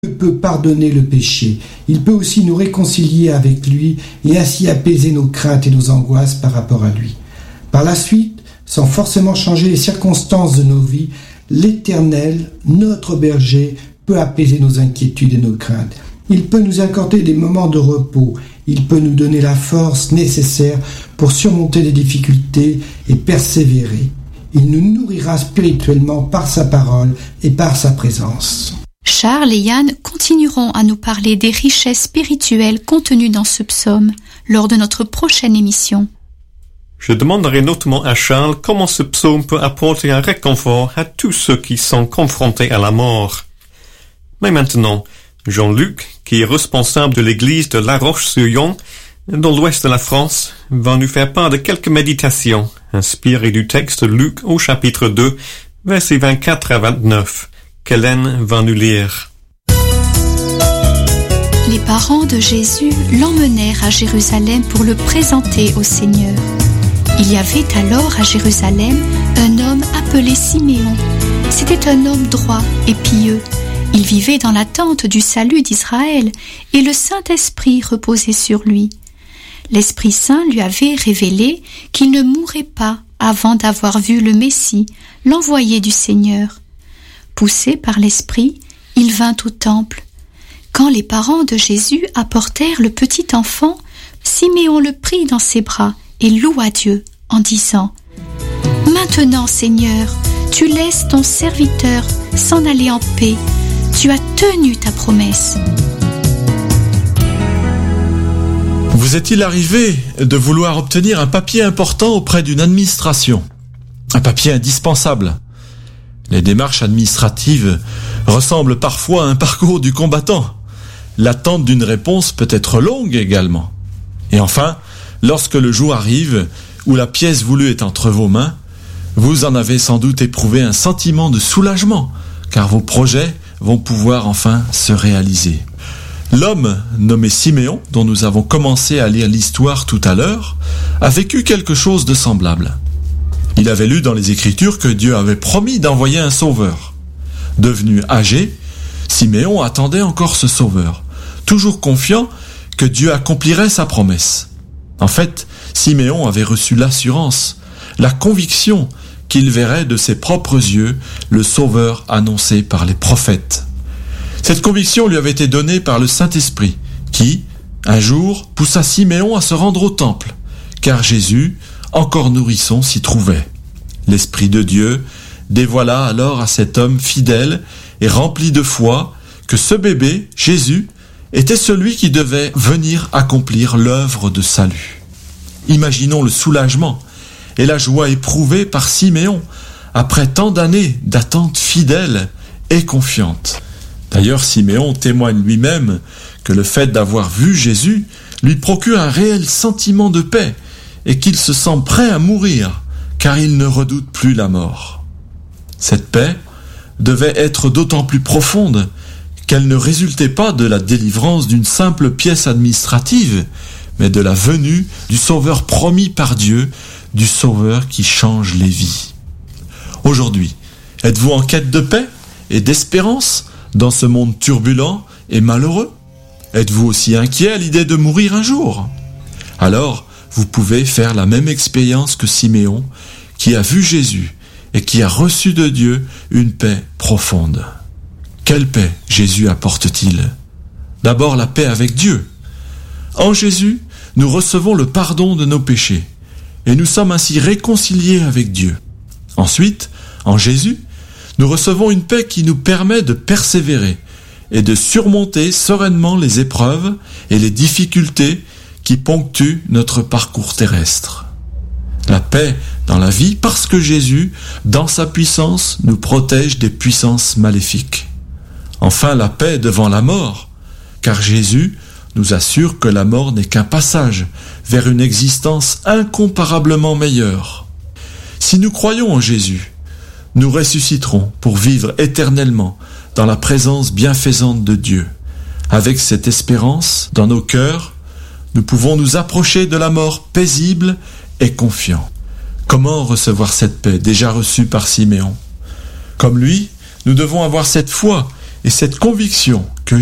peut pardonner le péché. Il peut aussi nous réconcilier avec lui et ainsi apaiser nos craintes et nos angoisses par rapport à lui. Par la suite, sans forcément changer les circonstances de nos vies, l'Éternel, notre berger, peut apaiser nos inquiétudes et nos craintes. Il peut nous accorder des moments de repos. Il peut nous donner la force nécessaire pour surmonter les difficultés et persévérer. Il nous nourrira spirituellement par sa parole et par sa présence. Charles et Yann continueront à nous parler des richesses spirituelles contenues dans ce psaume lors de notre prochaine émission. Je demanderai notamment à Charles comment ce psaume peut apporter un réconfort à tous ceux qui sont confrontés à la mort. Mais maintenant, Jean-Luc, qui est responsable de l'église de La Roche-sur-Yon, dans l'ouest de la France, va nous faire part de quelques méditations, inspirées du texte de Luc au chapitre 2, versets 24 à 29, qu'Hélène va nous lire. Les parents de Jésus l'emmenèrent à Jérusalem pour le présenter au Seigneur. Il y avait alors à Jérusalem un homme appelé Siméon. C'était un homme droit et pieux. Il vivait dans l'attente du salut d'Israël et le Saint-Esprit reposait sur lui. L'Esprit Saint lui avait révélé qu'il ne mourrait pas avant d'avoir vu le Messie, l'envoyé du Seigneur. Poussé par l'Esprit, il vint au temple. Quand les parents de Jésus apportèrent le petit enfant, Siméon le prit dans ses bras et loua Dieu en disant « Maintenant, Seigneur, tu laisses ton serviteur s'en aller en paix. Tu as tenu ta promesse. » Vous est-il arrivé de vouloir obtenir un papier important auprès d'une administration? Un papier indispensable. Les démarches administratives ressemblent parfois à un parcours du combattant. L'attente d'une réponse peut être longue également. Et enfin, lorsque le jour arrive où la pièce voulue est entre vos mains, vous en avez sans doute éprouvé un sentiment de soulagement, car vos projets vont pouvoir enfin se réaliser. L'homme nommé Siméon, dont nous avons commencé à lire l'histoire tout à l'heure, a vécu quelque chose de semblable. Il avait lu dans les Écritures que Dieu avait promis d'envoyer un sauveur. Devenu âgé, Siméon attendait encore ce sauveur, toujours confiant que Dieu accomplirait sa promesse. En fait, Siméon avait reçu l'assurance, la conviction qu'il verrait de ses propres yeux le sauveur annoncé par les prophètes. Cette conviction lui avait été donnée par le Saint-Esprit, qui, un jour, poussa Siméon à se rendre au temple, car Jésus, encore nourrisson, s'y trouvait. L'Esprit de Dieu dévoila alors à cet homme fidèle et rempli de foi que ce bébé, Jésus, était celui qui devait venir accomplir l'œuvre de salut. Imaginons le soulagement et la joie éprouvée par Siméon après tant d'années d'attente fidèle et confiante. D'ailleurs, Siméon témoigne lui-même que le fait d'avoir vu Jésus lui procure un réel sentiment de paix et qu'il se sent prêt à mourir car il ne redoute plus la mort. Cette paix devait être d'autant plus profonde qu'elle ne résultait pas de la délivrance d'une simple pièce administrative, mais de la venue du Sauveur promis par Dieu, du Sauveur qui change les vies. Aujourd'hui, êtes-vous en quête de paix et d'espérance dans ce monde turbulent et malheureux? Êtes-vous aussi inquiet à l'idée de mourir un jour? Alors, vous pouvez faire la même expérience que Siméon, qui a vu Jésus et qui a reçu de Dieu une paix profonde. Quelle paix Jésus apporte-t-il? D'abord la paix avec Dieu. En Jésus, nous recevons le pardon de nos péchés et nous sommes ainsi réconciliés avec Dieu. Ensuite, en Jésus, nous recevons une paix qui nous permet de persévérer et de surmonter sereinement les épreuves et les difficultés qui ponctuent notre parcours terrestre. La paix dans la vie parce que Jésus, dans sa puissance, nous protège des puissances maléfiques. Enfin, la paix devant la mort, car Jésus nous assure que la mort n'est qu'un passage vers une existence incomparablement meilleure. Si nous croyons en Jésus, nous ressusciterons pour vivre éternellement dans la présence bienfaisante de Dieu. Avec cette espérance dans nos cœurs, nous pouvons nous approcher de la mort paisible et confiants. Comment recevoir cette paix déjà reçue par Siméon? Comme lui, nous devons avoir cette foi Et cette conviction que